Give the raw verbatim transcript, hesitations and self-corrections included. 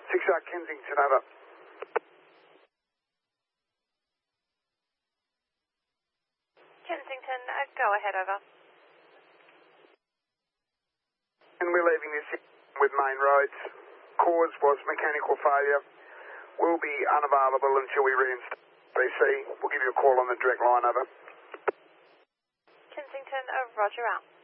six eight Kensington, over. Kensington, uh, go ahead, over. And we're leaving this with main roads. Cause was mechanical failure. Will be unavailable until we reinstate B C. We'll give you a call on the direct line, over. Kensington, uh, roger out.